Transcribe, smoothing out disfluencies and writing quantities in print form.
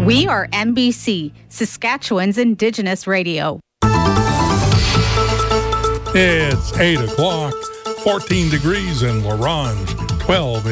We are NBC, Saskatchewan's Indigenous Radio. It's 8 o'clock, 14 degrees in La Ronge, 12